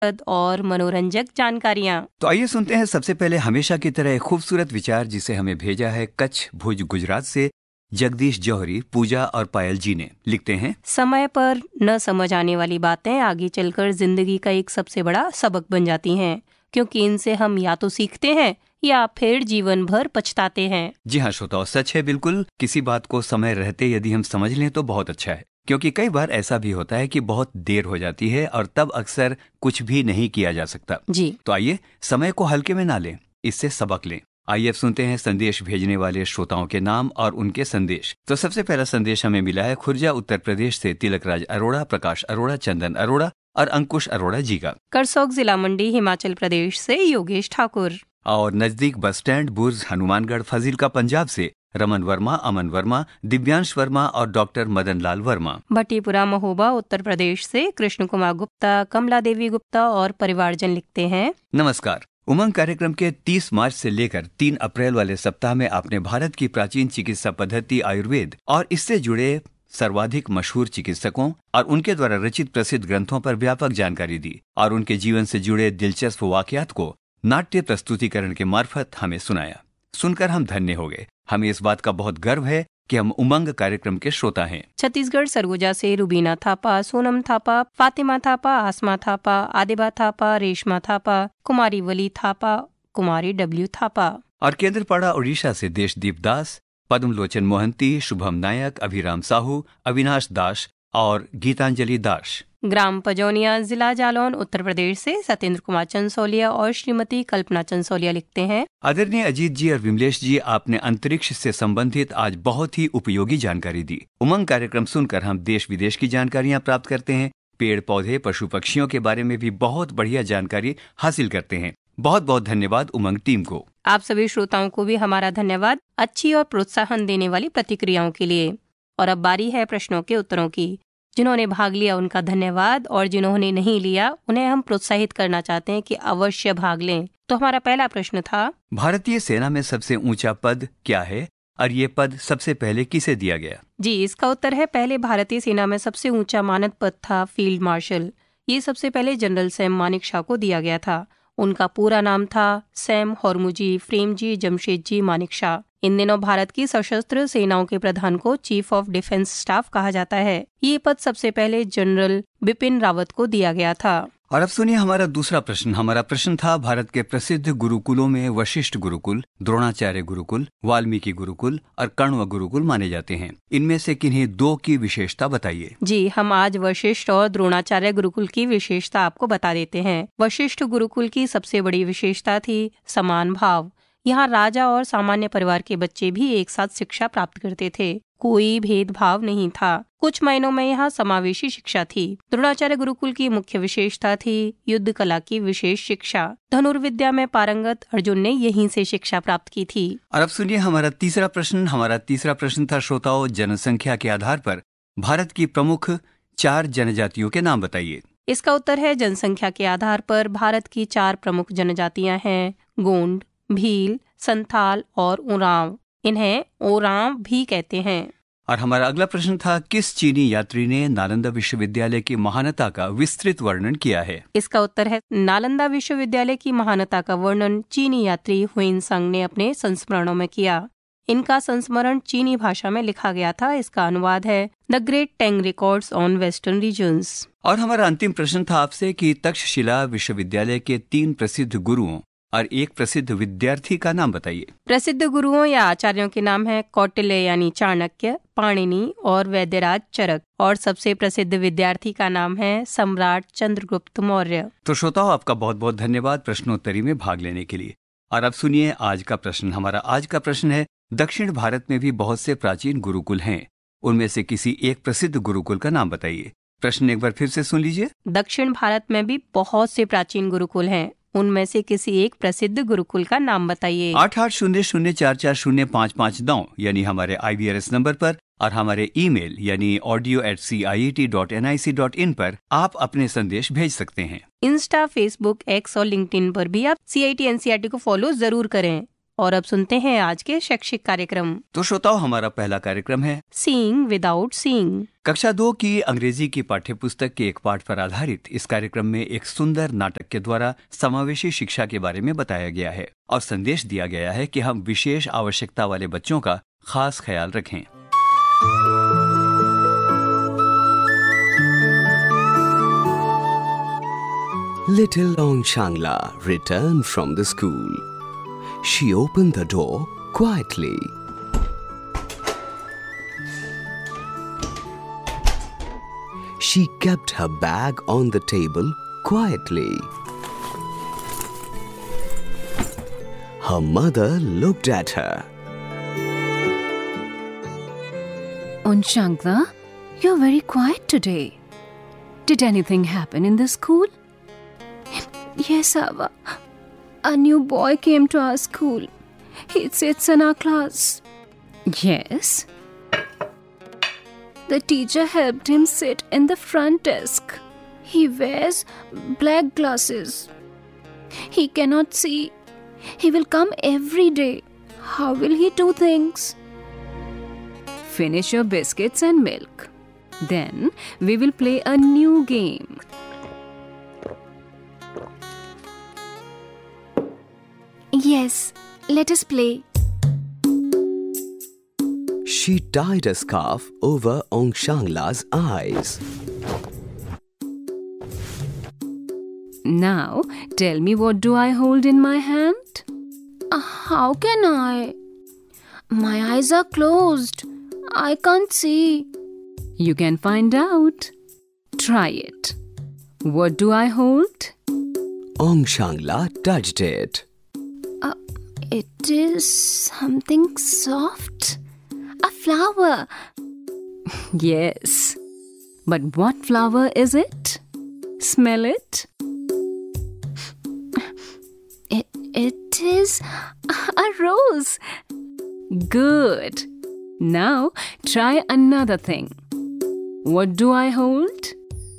और मनोरंजक जानकारियाँ। तो आइए सुनते हैं सबसे पहले हमेशा की तरह एक खूबसूरत विचार जिसे हमें भेजा है कच्छ भुज गुजरात से जगदीश जौहरी, पूजा और पायल जी ने। लिखते हैं, समय पर न समझ आने वाली बातें आगे चलकर जिंदगी का एक सबसे बड़ा सबक बन जाती हैं, क्योंकि इनसे हम या तो सीखते हैं या फिर जीवन भर पछताते हैं। जी हाँ श्रोताओ, सच है बिल्कुल। किसी बात को समय रहते यदि हम समझ लें तो बहुत अच्छा है, क्योंकि कई बार ऐसा भी होता है कि बहुत देर हो जाती है और तब अक्सर कुछ भी नहीं किया जा सकता। जी तो आइए समय को हल्के में ना लें, इससे सबक लें। आइए अब सुनते हैं संदेश भेजने वाले श्रोताओं के नाम और उनके संदेश। तो सबसे पहला संदेश हमें मिला है खुर्जा उत्तर प्रदेश से तिलकराज अरोड़ा, प्रकाश अरोड़ा, चंदन अरोड़ा और अंकुश अरोड़ा जी का। करसोग जिला मंडी हिमाचल प्रदेश से योगेश ठाकुर। और नजदीक बस स्टैंड बुर्ज हनुमानगढ़ फजील का पंजाब से रमन वर्मा, अमन वर्मा, दिव्यांश वर्मा और डॉक्टर मदन लाल वर्मा। भट्टीपुरा महोबा उत्तर प्रदेश से कृष्ण कुमार गुप्ता, कमला देवी गुप्ता और परिवारजन लिखते हैं, नमस्कार। उमंग कार्यक्रम के 30 मार्च से लेकर 3 अप्रैल वाले सप्ताह में आपने भारत की प्राचीन चिकित्सा पद्धति आयुर्वेद और इससे जुड़े सर्वाधिक मशहूर चिकित्सकों और उनके द्वारा रचित प्रसिद्ध ग्रंथों पर व्यापक जानकारी दी और उनके जीवन से जुड़े दिलचस्प वाकयात को नाट्य प्रस्तुतिकरण के मार्फत हमें सुनाया। सुनकर हम धन्य हो गए। हमें इस बात का बहुत गर्व है कि हम उमंग कार्यक्रम के श्रोता हैं। छत्तीसगढ़ सरगुजा से रुबीना थापा, सोनम थापा, फातिमा थापा, आसमा थापा, आदिबा थापा, रेशमा थापा, कुमारी वली थापा, कुमारी डब्ल्यू थापा। और केंद्रपाड़ा उड़ीसा से देशदीप दास, पद्मलोचन मोहंती, शुभम नायक, अभिराम साहू, अविनाश दास और गीतांजलि दास। ग्राम पजौनिया, जिला जालौन, उत्तर प्रदेश से सत्येंद्र कुमार चंसोलिया और श्रीमती कल्पना चंसोलिया लिखते हैं, आदरणीय अजीत जी और विमलेश जी, आपने अंतरिक्ष से संबंधित आज बहुत ही उपयोगी जानकारी दी। उमंग कार्यक्रम सुनकर हम देश विदेश की जानकारियाँ प्राप्त करते हैं, पेड़ पौधे, पशु पक्षियों के बारे में भी बहुत बढ़िया जानकारी हासिल करते हैं। बहुत बहुत धन्यवाद उमंग टीम को। आप सभी श्रोताओं को भी हमारा धन्यवाद अच्छी और प्रोत्साहन देने वाली प्रतिक्रियाओं के लिए। और अब बारी है प्रश्नों के उत्तरों की। जिन्होंने भाग लिया उनका धन्यवाद और जिन्होंने नहीं लिया उन्हें हम प्रोत्साहित करना चाहते हैं कि अवश्य भाग लें। तो हमारा पहला प्रश्न था, भारतीय सेना में सबसे ऊंचा पद क्या है और ये पद सबसे पहले किसे दिया गया? जी इसका उत्तर है, पहले भारतीय सेना में सबसे ऊंचा मानद पद था फील्ड मार्शल। ये सबसे पहले जनरल सैम मानेकशॉ को दिया गया था। उनका पूरा नाम था सैम हॉर्मुजी फ्रेमजी जमशेदजी मानेकशॉ। इन दिनों भारत की सशस्त्र सेनाओं के प्रधान को चीफ ऑफ डिफेंस स्टाफ कहा जाता है। ये पद सबसे पहले जनरल बिपिन रावत को दिया गया था। और अब सुनिए हमारा दूसरा प्रश्न। हमारा प्रश्न था, भारत के प्रसिद्ध गुरुकुलों में वशिष्ठ गुरुकुल, द्रोणाचार्य गुरुकुल, वाल्मीकि गुरुकुल और कण्व गुरुकुल माने जाते हैं। इनमें से किन्हीं 2 की विशेषता बताइए। जी हम आज वशिष्ठ और द्रोणाचार्य गुरुकुल की विशेषता आपको बता देते हैं। वशिष्ठ गुरुकुल की सबसे बड़ी विशेषता थी समान भाव। यहाँ राजा और सामान्य परिवार के बच्चे भी एक साथ शिक्षा प्राप्त करते थे, कोई भेदभाव नहीं था। कुछ महीनों में यहाँ समावेशी शिक्षा थी। द्रोणाचार्य गुरुकुल की मुख्य विशेषता थी युद्ध कला की विशेष शिक्षा। धनुर्विद्या में पारंगत अर्जुन ने यहीं से शिक्षा प्राप्त की थी। और अब सुनिए हमारा तीसरा प्रश्न। हमारा तीसरा प्रश्न था, श्रोताओं, जनसंख्या के आधार पर भारत की प्रमुख 4 जनजातियों के नाम बताइए। इसका उत्तर है, जनसंख्या के आधार पर भारत की 4 प्रमुख जनजातियां हैं, गोंड, भील, संथाल और उरांव। इन्हें ओरांव भी कहते हैं। और हमारा अगला प्रश्न था, किस चीनी यात्री ने नालंदा विश्वविद्यालय की महानता का विस्तृत वर्णन किया है? इसका उत्तर है, नालंदा विश्वविद्यालय की महानता का वर्णन चीनी यात्री हुइनसांग ने अपने संस्मरणों में किया। इनका संस्मरण चीनी भाषा में लिखा गया था। इसका अनुवाद है the great Tang records on western regions. और हमारा अंतिम प्रश्न था आपसे कि तक्षशिला विश्वविद्यालय के 3 प्रसिद्ध गुरुओं और एक प्रसिद्ध विद्यार्थी का नाम बताइए। प्रसिद्ध गुरुओं या आचार्यों के नाम है कौटिल्य यानी चाणक्य, पाणिनि और वैद्यराज चरक। और सबसे प्रसिद्ध विद्यार्थी का नाम है सम्राट चंद्रगुप्त मौर्य। तो श्रोताओं, आपका बहुत बहुत धन्यवाद प्रश्नोत्तरी में भाग लेने के लिए। और अब सुनिए आज का प्रश्न। हमारा आज का प्रश्न है, दक्षिण भारत में भी बहुत से प्राचीन गुरुकुल हैं, उनमें से किसी एक प्रसिद्ध गुरुकुल का नाम बताइए। प्रश्न एक बार फिर से सुन लीजिए। दक्षिण भारत में भी बहुत से प्राचीन गुरुकुल हैं, उनमें से किसी एक प्रसिद्ध गुरुकुल का नाम बताइए। 8800444559 यानी हमारे IVRS नंबर पर और हमारे ईमेल यानी audio@ciet.nic.in पर आप अपने संदेश भेज सकते हैं। इंस्टा, फेसबुक, एक्स और लिंक्डइन पर भी आप CIT NCERT को फॉलो जरूर करें और अब सुनते हैं आज के शैक्षिक कार्यक्रम। तो श्रोताओ, हमारा पहला कार्यक्रम है सीइंग विदाउट सीइंग। कक्षा 2 की अंग्रेजी की पाठ्यपुस्तक के एक पाठ पर आधारित इस कार्यक्रम में एक सुंदर नाटक के द्वारा समावेशी शिक्षा के बारे में बताया गया है और संदेश दिया गया है कि हम विशेष आवश्यकता वाले बच्चों का खास ख्याल रखें। Little Ong Shangla returned from the school. She opened the door quietly. She kept her bag on the table quietly. Her mother looked at her. Ong Shangla, you're very quiet today. Did anything happen in the school? Yes, Ava. A new boy came to our school. He sits in our class. Yes? The teacher helped him sit in the front desk. He wears black glasses. He cannot see. He will come every day. How will he do things? Finish your biscuits and milk. Then we will play a new game. Yes, let us play. She tied a scarf over Ong Shangla's eyes. Now, tell me, what do I hold in my hand? How can I? My eyes are closed. I can't see. You can find out. Try it. What do I hold? Ong Shangla touched it. It is something soft. A flower. Yes. But what flower is it? Smell it. It is a rose. Good. Now try another thing. What do I hold?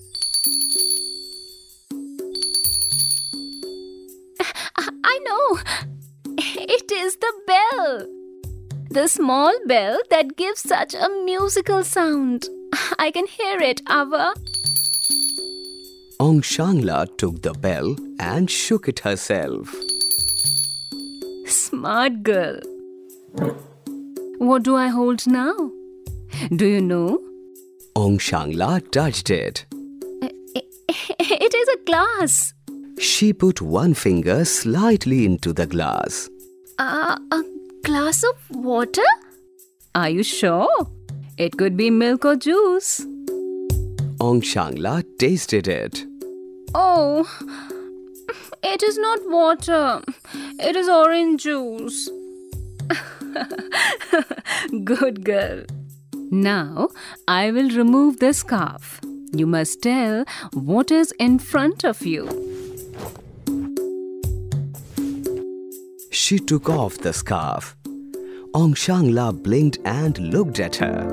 I know. It is the bell. The small bell that gives such a musical sound. I can hear it, Ava. Ong Shangla took the bell and shook it herself. Smart girl. What do I hold now? Do you know? Ong Shangla touched it. It is a glass. She put one finger slightly into the glass. A glass of water? Are you sure? It could be milk or juice. Ong Shangla tasted it. Oh, it is not water. It is orange juice. Good girl. Now, I will remove the scarf. You must tell what is in front of you. She took off the scarf. Ong Shangla blinked and looked at her.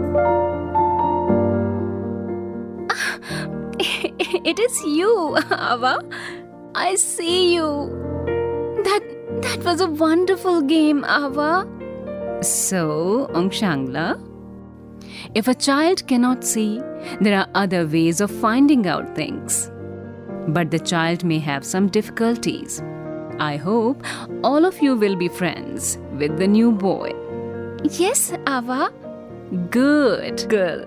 It is you, Ava. I see you. That was a wonderful game, Ava. So, Ong Shangla, if a child cannot see, there are other ways of finding out things. But the child may have some difficulties. I hope all of you will be friends with the new boy. Yes, Ava. Good girl.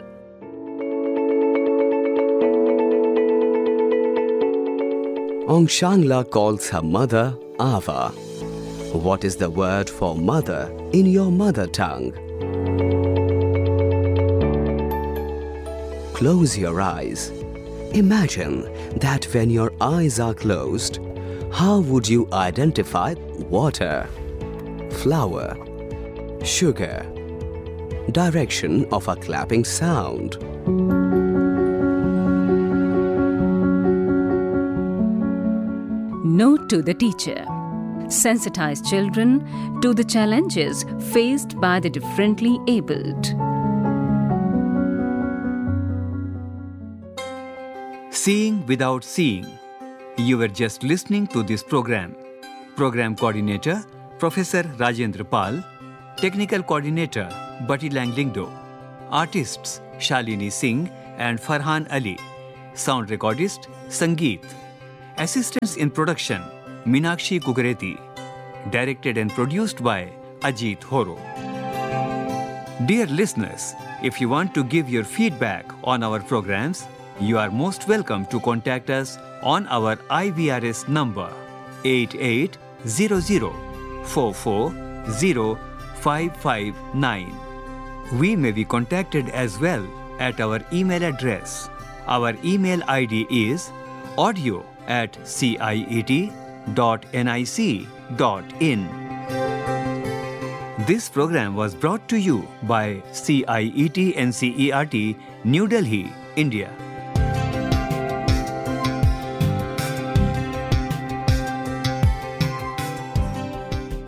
Ong Shangla calls her mother Ava. What is the word for mother in your mother tongue? Close your eyes. Imagine that when your eyes are closed, how would you identify water, flower, sugar, direction of a clapping sound? Note to the teacher. Sensitize children to the challenges faced by the differently abled. Seeing without seeing. You were just listening to this program. Program coordinator, Professor Rajendra Pal, Technical Coordinator Bati Langlingdo, Artists Shalini Singh and Farhan Ali, Sound Recordist Sangeet, Assistants in Production Minakshi Kugareti, Directed and produced by Ajit Horo. Dear listeners, if you want to give your feedback on our programs, you are most welcome to contact us on our IVRS number 8800440559. We may be contacted as well at our email address. Our email ID is audio@ciet.nic.in. This program was brought to you by CIET NCERT, New Delhi, India.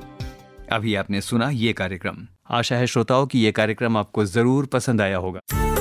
अभी आपने सुना ये कार्यक्रम। आशा है श्रोताओं कि ये कार्यक्रम आपको जरूर पसंद आया होगा।